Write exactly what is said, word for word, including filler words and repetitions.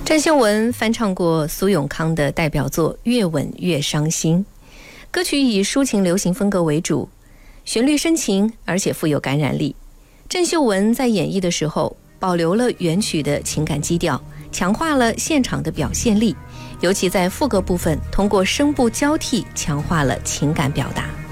郑秀文翻唱过苏永康的代表作《越吻越伤心》，歌曲以抒情流行风格为主，旋律深情而且富有感染力。郑秀文在演绎的时候保留了原曲的情感基调，强化了现场的表现力，尤其在副歌部分通过声部交替强化了情感表达。